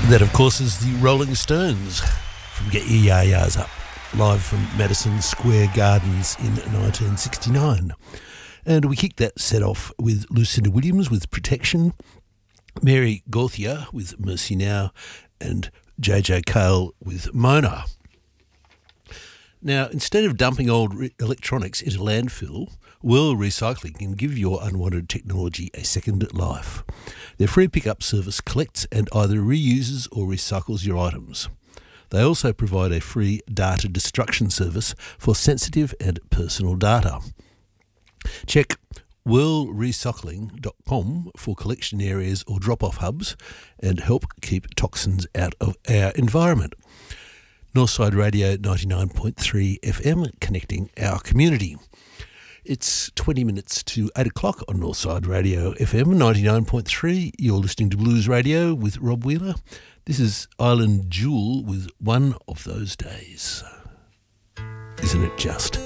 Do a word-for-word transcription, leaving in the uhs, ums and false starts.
That, of course, is the Rolling Stones from Get Your Ya-Ya's Up, live from Madison Square Gardens in nineteen sixty-nine. And we kicked that set off with Lucinda Williams with Protection, Mary Gauthier with Mercy Now, and J J Cale with Mona. Now, instead of dumping old re- electronics into landfill, World Recycling can give your unwanted technology a second life. Their free pickup service collects and either reuses or recycles your items. They also provide a free data destruction service for sensitive and personal data. Check world recycling dot com for collection areas or drop-off hubs and help keep toxins out of our environment. Northside Radio ninety-nine point three F M, connecting our community. It's twenty minutes to eight o'clock on Northside Radio F M ninety-nine point three. You're listening to Blues Radio with Rob Wheeler. This is Island Jewel with One of Those Days. Isn't it just?